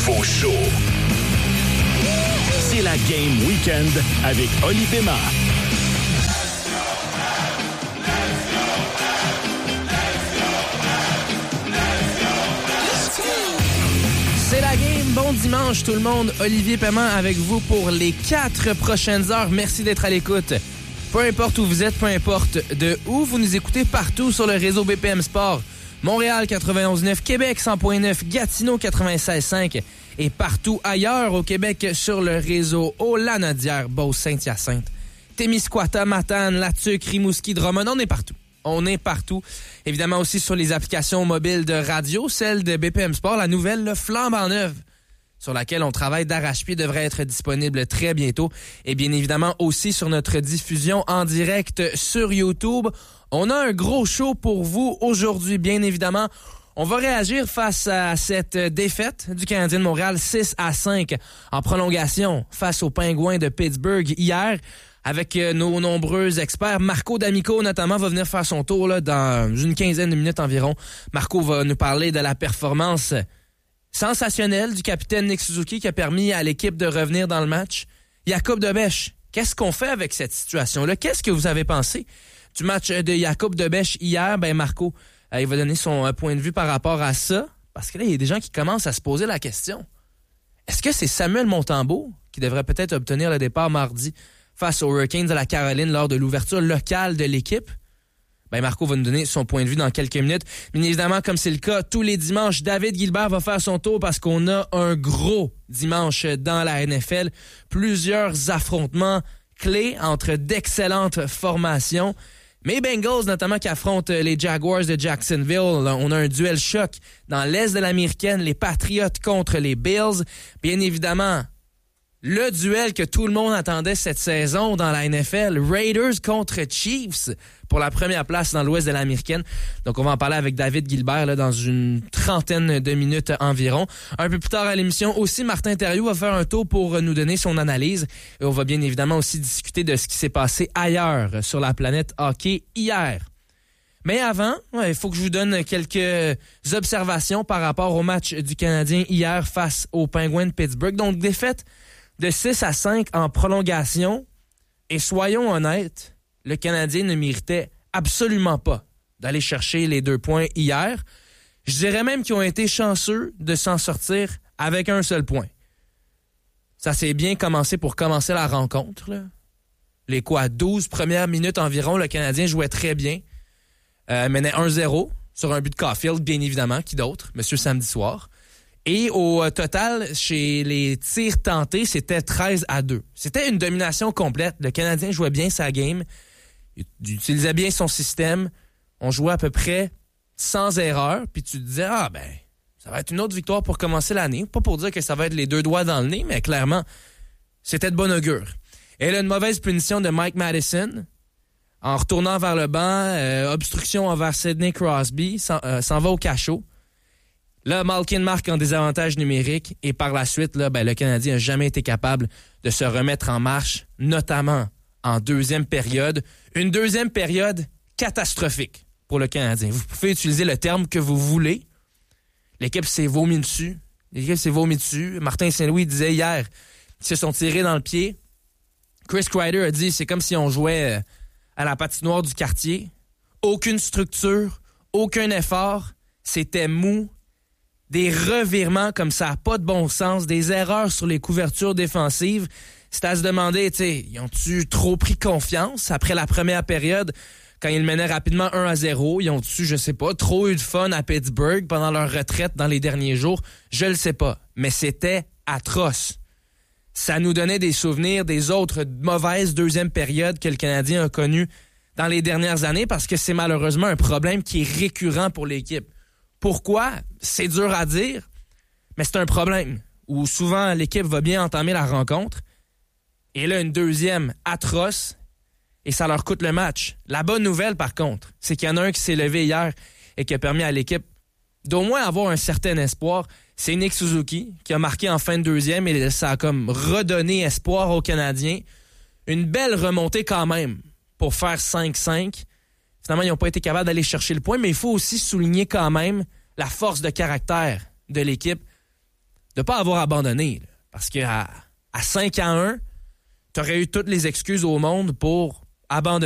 nouveau show. C'est la Game Weekend avec Oli Pema. C'est la game. Bon dimanche tout le monde. Olivier Paiement avec vous pour les 4 prochaines heures. Merci d'être à l'écoute. Peu importe où vous êtes, peu importe de où vous nous écoutez, partout sur le réseau BPM Sport. Montréal 91.9, Québec 100.9, Gatineau 96.5 et partout ailleurs au Québec sur le réseau Haut-Lanaudière, Beauce-Saint-Hyacinthe, Témiscouata, Matane, Latuc, Rimouski, Drummond. On est partout. On est partout. Évidemment aussi sur les applications mobiles de radio, celle de BPM Sport, la nouvelle là, flambant neuve, sur laquelle on travaille d'arrache-pied, devrait être disponible très bientôt. Et bien évidemment aussi sur notre diffusion en direct sur YouTube. On a un gros show pour vous aujourd'hui, bien évidemment. On va réagir face à cette défaite du Canadien de Montréal 6-5 en prolongation face aux Pingouins de Pittsburgh hier. Avec nos nombreux experts. Marco D'Amico, notamment, va venir faire son tour là, dans une quinzaine de minutes environ. Marco va nous parler de la performance sensationnelle du capitaine Nick Suzuki qui a permis à l'équipe de revenir dans le match. Jakub Dobeš, qu'est-ce qu'on fait avec cette situation-là? Qu'est-ce que vous avez pensé du match de Jakub Dobeš hier? Ben Marco, il va donner son point de vue par rapport à ça. Parce que là, il y a des gens qui commencent à se poser la question. Est-ce que c'est Samuel Montembeault qui devrait peut-être obtenir le départ mardi face aux Hurricanes de la Caroline lors de l'ouverture locale de l'équipe? Ben Marco va nous donner son point de vue dans quelques minutes. Bien évidemment, comme c'est le cas tous les dimanches, David Gilbert va faire son tour parce qu'on a un gros dimanche dans la NFL. Plusieurs affrontements clés entre d'excellentes formations. Mais Bengals, notamment, qui affrontent les Jaguars de Jacksonville. On a un duel choc dans l'Est de l'Américaine, les Patriots contre les Bills. Bien évidemment, le duel que tout le monde attendait cette saison dans la NFL, Raiders contre Chiefs pour la première place dans l'Ouest de l'Américaine. Donc, on va en parler avec David Gilbert là, dans une trentaine de minutes environ. Un peu plus tard à l'émission, aussi, Martin Thériault va faire un tour pour nous donner son analyse. Et on va bien évidemment aussi discuter de ce qui s'est passé ailleurs sur la planète hockey hier. Mais avant, il faut que je vous donne quelques observations par rapport au match du Canadien hier face aux Pingouins de Pittsburgh. Donc, défaite de 6-5 en prolongation. Et soyons honnêtes, le Canadien ne méritait absolument pas d'aller chercher les 2 points hier. Je dirais même qu'ils ont été chanceux de s'en sortir avec un seul point. Ça s'est bien commencé pour commencer la rencontre, là. Les 12 premières minutes environ, le Canadien jouait très bien. Menait 1-0 sur un but de Caulfield, bien évidemment. Qui d'autre? Monsieur Samedi Soir. Et au total, chez les tirs tentés, c'était 13-2. C'était une domination complète. Le Canadien jouait bien sa game. Il utilisait bien son système. On jouait à peu près sans erreur. Puis tu te disais, ça va être une autre victoire pour commencer l'année. Pas pour dire que ça va être les 2 doigts dans le nez, mais clairement, c'était de bon augure. Et là, une mauvaise punition de Mike Madison. En retournant vers le banc, obstruction envers Sidney Crosby, s'en va au cachot. Là, Malkin marque en désavantage numérique et par la suite, là, le Canadien n'a jamais été capable de se remettre en marche, notamment en deuxième période. Une deuxième période catastrophique pour le Canadien. Vous pouvez utiliser le terme que vous voulez. L'équipe s'est vomi dessus. Martin Saint-Louis disait hier, ils se sont tirés dans le pied. Chris Kreider a dit, c'est comme si on jouait à la patinoire du quartier. Aucune structure, aucun effort. C'était mou. Des revirements comme ça n'a pas de bon sens, des erreurs sur les couvertures défensives. C'est à se demander, ils ont-tu trop pris confiance après la première période quand ils menaient rapidement 1-0? Ils ont-tu, je sais pas, trop eu de fun à Pittsburgh pendant leur retraite dans les derniers jours? Je le sais pas, mais c'était atroce. Ça nous donnait des souvenirs des autres mauvaises deuxièmes périodes que le Canadien a connues dans les dernières années parce que c'est malheureusement un problème qui est récurrent pour l'équipe. Pourquoi? C'est dur à dire, mais c'est un problème où souvent l'équipe va bien entamer la rencontre et là, une deuxième atroce et ça leur coûte le match. La bonne nouvelle, par contre, c'est qu'il y en a un qui s'est levé hier et qui a permis à l'équipe d'au moins avoir un certain espoir. C'est Nick Suzuki qui a marqué en fin de deuxième et ça a comme redonné espoir aux Canadiens. Une belle remontée quand même pour faire 5-5. Finalement, ils n'ont pas été capables d'aller chercher le point, mais il faut aussi souligner quand même la force de caractère de l'équipe. de pas avoir abandonné. Là. Parce qu'à 5-1, tu aurais eu toutes les excuses au monde pour abandonner.